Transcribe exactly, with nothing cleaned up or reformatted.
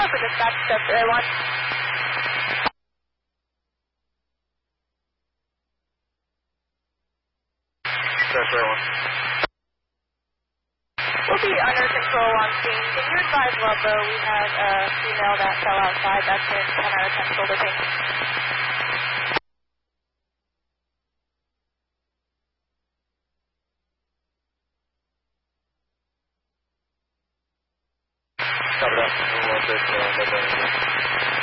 for dispatch, step Air one. Step Air one. We'll be under control on scene. Can you advise Ludlow we had a female that fell outside that's in ten out of ten shoulder pain? Copy that. We'll take uh, that down.